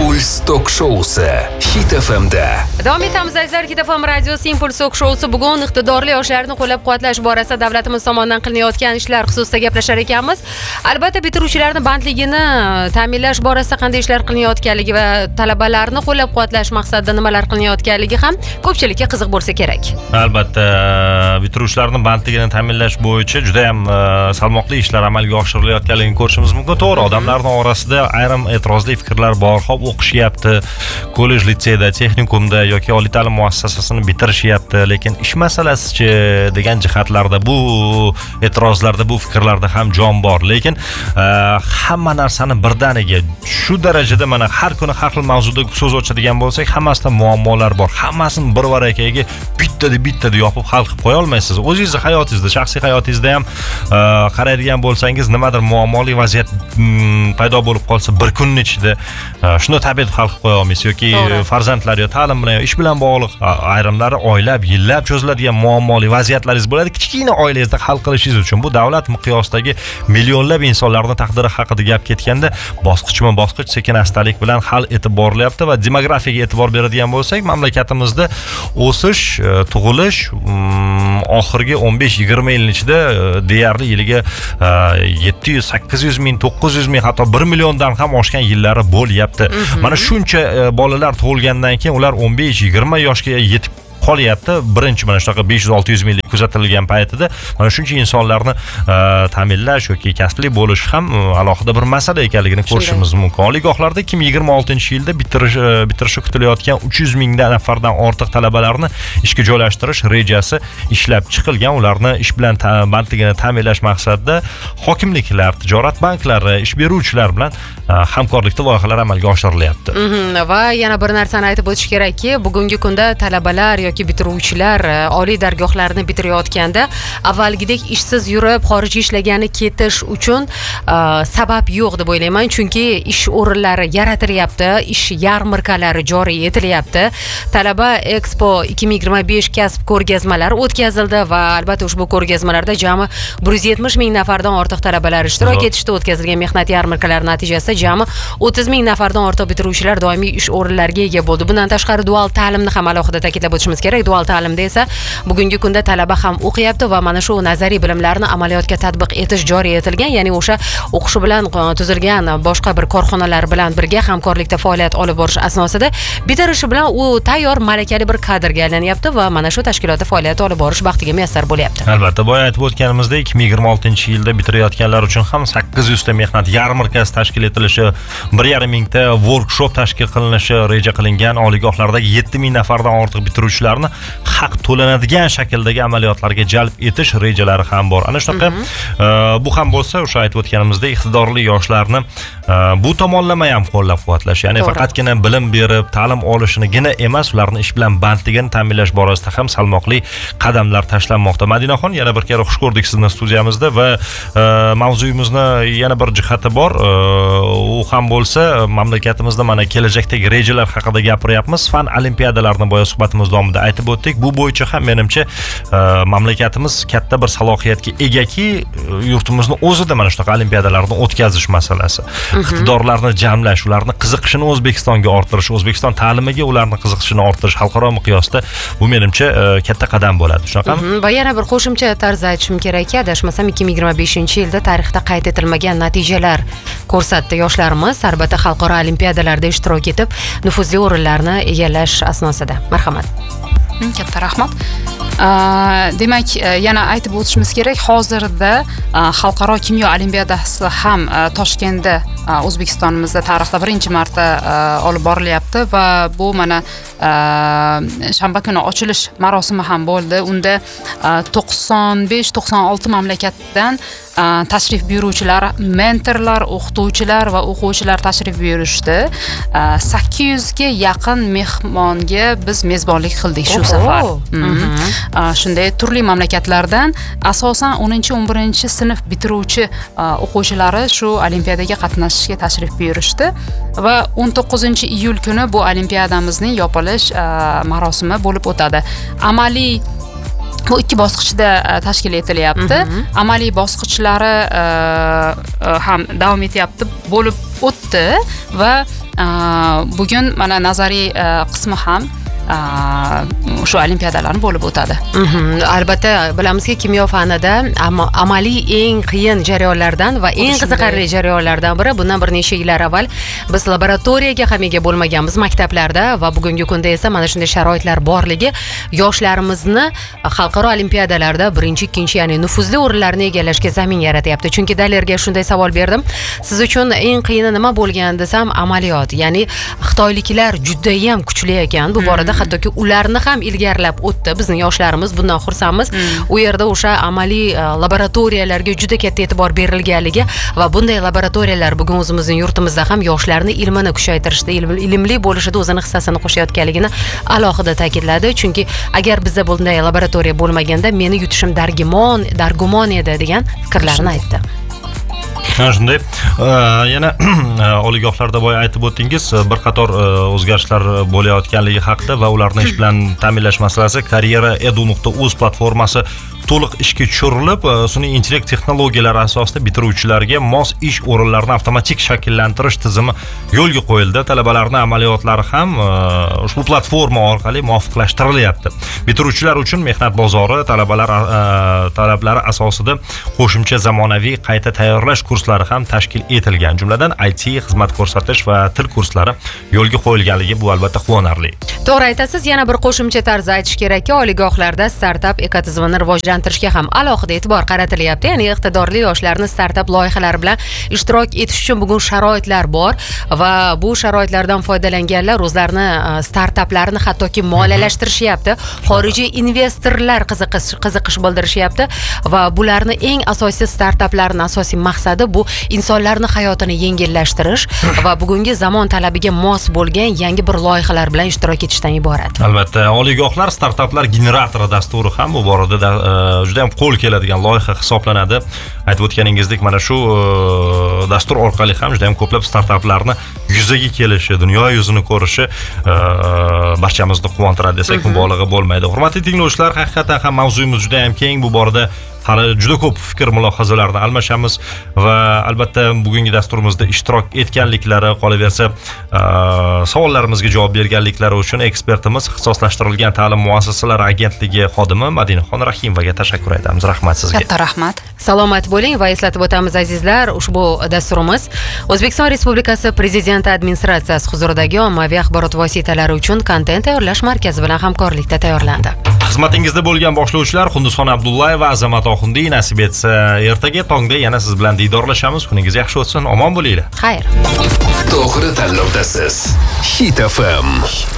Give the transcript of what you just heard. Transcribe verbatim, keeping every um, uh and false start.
Impuls tok shousi Hit F M'da. Davom etamiz azizlar, Hit F M radiosi Impuls tok shousi bugun iqtidorli yoshlarni qo'llab-quvvatlash borasida davlatimiz tomonidan qilinayotgan ishlar xususida gaplashar ekanmiz. Albatta bitiruvchilarning bandligini ta'minlash borasida qanday ishlar qilinayotganligi va talabalarni qo'llab-quvvatlash maqsadida nimalar qilinayotganligi ham ko'pchilikka qiziq bo'lsa kerak. Albatta bitiruvchilarning bandligini ta'minlash bo'yicha juda ham salmoqli ishlar amalga oshirilayotganligini ko'rishimiz mumkin. To'g'ri, odamlarning orasida ayrim e'tirozli fikrlar bor. Xo'p, o'qishyapti, kollej, litseyda, texnikumda yoki oliy ta'lim muassasasini bitirishyapti, lekin ish masalasi-chi degan jihatlarda bu e'tirozlarda, bu fikrlarda ham jon bor. Lekin hamma narsani birdaniga shu darajada mana har kuni har xil mavzuda so'z ochadigan bo'lsak, hammasida muammolar bor. Hammasini bir varakaga bittada bittada yopib hal qilib qo'ya olmaysiz. O'zingizning hayotingizda, shaxsiy hayotingizda ham qaraydigan bo'lsangiz, nimadir muammoli vaziyat paydo bo'lib qolsa, bir kunning ichida shuni tabiat hal qilib qo'ya olmaysiz yoki farzandlar yo ta'lim bilan yo ish bilan bog'liq, ayrimlari oylab, yillab cho'ziladigan muammoli vaziyatlaringiz bo'ladi. Kichkina oilangizda hal qilishingiz uchun bu davlat miqyosidagi millionlab insonlarning taqdiri haqida gap ketganda bosqichma-bosqich sekin-astalik bilan hal etib borilyapti va demografiyaga e'tibor beradigan bo'lsak, mamlakatimizda o'sish, tug'ilish oxirgi o'n besh yigirma yil ichida deyarli yiliga yetti yuz sakkiz yuz ming, to'qqiz yuz ming, hatto bir milliondan ham oshgan yillari bo'lyapti. Mana shuncha bolalar tug'ilgandan keyin ular o'n besh yigirma yoshga yetib qolyapti. Birinchi mana shunaqa besh yuz olti yuz minglik kuzatilgan paytida mana shuncha insonlarni ta'minlash yoki kasbli bo'lish ham alohida bir masala ekanligini ko'rishimiz mumkin. Oliygohlarda ikki ming yigirma oltinchi yilda bitirish bitirishi kutilayotgan uch yuz ming nafardan ortiq talabalarni ishga joylashtirish rejasi ishlab chiqilgan. Ularni ish bilan bandligini ta'minlash maqsadida hokimliklar, tijorat banklari, ish beruvchilar bilan hamkorlikda loyihalar amalga oshirilyapti. Va yana bir narsani aytib o'tish kerakki, bugungi kunda talabalar yoki bitiruvchilar oliy dargohlarni bitirayotganda avvalgidek ishsiz yurib xorijga ishlagani ketish uchun sabab yo'q deb o'ylayman, chunki ish o'rinlari yaratilyapti, ish yarmarkalari joriy etilyapti. Talaba Expo ikki ming yigirma besh kasb ko'rgazmalari o'tkazildi va albatta ushbu ko'rgazmalarda jami bir yuz yetmish ming nafardan ortiq talabalar ishtirok etishdi. O'tkazilgan mehnat yarmarkalari natijasida jami o'ttiz ming nafardan ortiq bitiruvchilar doimiy ish o'rinlariga ega bo'ldi. Bundan tashqari dual ta'limni ham alohida ta'kidlab o'tishimiz kerak. Dual ta'limda esa bugungi kunda talaba ham o'qiyapti va mana shu nazariy bilimlarni amaliyotga tatbiq etish joriy etilgan, ya'ni o'sha o'qishi bilan tuzilgan boshqa bir korxonalar bilan birga hamkorlikda faoliyat olib borish asnosida bitirishi bilan u tayyor malakali bir kadrga aylanyapti va mana shu tashkilotda faoliyat olib borish baxtiga muyassar bo'lyapti. Albatta, boya aytib o'tganimizdek, ikki ming yigirma oltinchi yilda bitirayotganlar uchun ham sakkiz yuz ta mehnat yarmarkasi tashkil etilishi, bir yarim mingta workshop tashkil qilinishi reja qilingan. Oliygohlardagi yetti ming nafardan ortiq bitiruvchilarni haq to'lanadigan shakldagi amaliyotlarga jalb etish rejalari ham bor. Ana shunaqa bu ham bo'lsa, o'sha aytib o'tganimizdek, iqtidorli yoshlarni bu tomonlama ham qo'llab-quvvatlash, ya'ni faqatgina bilim berib, ta'lim olishinigina emas, ularni ish bilan bandligini ta'minlash borasida ham salmoqli qadamlar tashlanmoqda. Madinaxon, yana bir kere xush ko'rdik sizni studiyamizda va mavzuyimizni yana bir jihati bor. U ham bo'lsa, mamlakatimizda mana kelajakdagi rejalar haqida gapiryapmiz. Fan olimpiadalarini boya suhbatimiz davomida aytib o'tdik. Bu bo'yicha ham menimcha mamlakatimiz katta bir salohiyatga egaki, yurtimizni o'zida mana shunaqa olimpiadalarni o'tkazish masalasi, iqtidorlarni jamlash, ularni qiziqishini O'zbekistonga orttirish, O'zbekiston ta'limiga ularni qiziqishini orttirish xalqaro miqyosda bu menimcha katta qadam bo'ladi. Shunaqami? Va yana bir qo'shimcha tarzda aytishim kerakki, adashmasam ikki ming yigirma beshinchi yilda tarixda qayd etilmagan natijalar ko'rsatdi yoshlarimiz, albatta xalqaro olimpiadalarda ishtirok etib, nufuzli o'rinlarni egallash asnosida. Marhamat. Katta rahmat. Demak, yana aytib o'tishimiz kerak, hozirda xalqaro kimyo olimpiadasi ham Toshkentda, O'zbekistonimizda tarixda birinchi marta olib borilyapti va bu mana shanba kuni ochilish marosimi ham bo'ldi. Unda to'qson besh to'qson olti mamlakatdan tashrif buyuruvchilar, mentorlar, o'qituvchilar va o'quvchilar tashrif buyurishdi. sakkiz yuzga yaqin mehmonga biz mezbonlik qildik shu safar. Shunday turli mamlakatlardan asosan o'ninchi o'n birinchi sinf bitiruvchi o'quvchilari shu olimpiadaga qatnashishga tashrif buyurishdi va o'n to'qqizinchi iyul kuni bu olimpiadamizning yopilish marosimi bo'lib o'tadi. Amaliy bu ikki bosqichda tashkil etilyapti. Amaliy bosqichlari ham davom etyapti, bo'lib o'tdi va bugun mana nazariy qismi ham shu olimpiadalarni bo'lib o'tadi. Albatta bilamizki, kimyo fanida amaliy eng qiyin jarayonlardan va eng qiziqarli jarayonlardan biri. Bundan bir necha yillar avval biz laboratoriyaga ham ega bo'lmaganmiz maktablarda va bugungi kunda esa mana shunday sharoitlar borligi yoshlarimizni xalqaro olimpiadalarda birinchi, ikkinchi, ya'ni nufuzli o'rinlarni egallashga zamin yaratyapti. Chunki Dalerga shunday savol berdim. Siz uchun eng qiyini nima bo'lgan desam, amaliyot. Ya'ni xitoyliklar juda ham kuchli ekan. Bu borada hattoki ularni ham ilgarilab o'tdi. Bizning yoshlarimiz bundan xursandmiz. U yerda o'sha amaliy laboratoriyalarga juda katta e'tibor berilganligi va bunday laboratoriyalar bugun o'zimizning yurtimizda ham yoshlarni ilmini kuchaytirishda, ilmli bo'lishida o'zini hissasini qo'shayotganligini alohida ta'kidladi. Chunki agar bizda bunday laboratoriya bo'lmaganda meni yutishim dargumon, dargumon edi degan fikrlarni aytdi. Shunday, yana oliygohlarda boya aytib o'tdingiz, bir qator o'zgarishlar bo'layotganligi haqida va ularni ish bilan ta'minlash masalasi. Karyera edu nuqta uz platformasi to'liq ishga tushirilib, sun'iy intellekt texnologiyalari asosida bitiruvchilarga mos ish o'rinlarini avtomatik shakllantirish tizimi yo'lga qo'yildi. Talabalarning amaliyotlari ham ushbu platforma orqali muvofiqlashtirilyapti. Bitiruvchilar uchun mehnat bozori talabalar talablari asosida qo'shimcha zamonaviy qayta tayyorlash kurslari ham tashkil etilgan. Jumladan I T xizmat ko'rsatish va til kurslari yo'lga qo'yilganligi bu albatta quvonarli. To'g'ri aytasiz, yana bir qo'shimcha tarzda aytish kerakki, oliygohlarda startap ekotizimini rivojlantirishga ham alohida e'tibor qaratilyapti. Ya'ni iqtidorli yoshlarni startap loyihalari bilan ishtirok etish uchun bugun sharoitlar bor va bu sharoitlardan foydalanganlar o'zlarini startaplarini hattoki moliyalashtirishyapti. Xorijiy investorlar qiziqish qiziqish bildirishyapti va bularni eng asosiy startaplarning asosiy maqsadi bu insonlarning hayotini yengillashtirish va bugungi zamon talabiga mos bo'lgan yangi bir loyihalar bilan ishtirok etishdan iborat. Albatta, oliygohlar startaplar generatori dasturi ham bu borada juda ham qo'l keladigan loyiha hisoblanadi. Aytib o'tganingizdek, mana shu dastur orqali ham juda ham ko'plab startaplarni yuzaga kelishi, dunyo yuzini ko'rishi barchamizni quvontiradi desak mubolag'a bo'lmaydi. Hurmatli tinglovchilar, haqiqatan ham mavzuyimiz juda ham keng. Bu borada hali juda ko'p fikr mulohazalarni almashamiz va albatta bugungi dasturimizda ishtirok etganliklari, qolaversa savollarimizga javob berganliklari uchun ekspertimiz ixtisoslashtirilgan ta'lim muassasalari agentligi xodimi Madinaxon Rahimovga tashakkur aytamiz. Rahmat sizga. Katta rahmat. Salomat bo'ling va eslatib o'tamiz azizlar, ushbu dasturimiz O'zbekiston Respublikasi Prezidenti administratsiyasi huzuridagi ommaviy axborot vositalari uchun kontent tayyorlash markazi bilan hamkorlikda tayyorlandi. Xizmatingizda bo'lgan boshlovchilar Xundusxon Abdullayeva, Azamat Oxundiy. Nasib etsa ertaga tongda yana siz bilan diydorlashamiz. Kuningiz yaxshi o'tsin, omon bo'linglar. Xayr. To'g'ri tanlovdasiz. Hit F M.